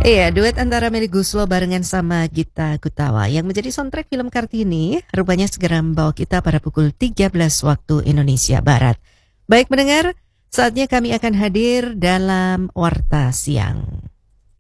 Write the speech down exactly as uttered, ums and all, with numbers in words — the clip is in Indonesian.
Iya, duet antara Melly Goeslaw barengan sama Gita Gutawa yang menjadi soundtrack film Kartini rupanya segera membawa kita pada pukul tiga belas waktu Indonesia Barat. Baik mendengar, saatnya kami akan hadir dalam Warta Siang.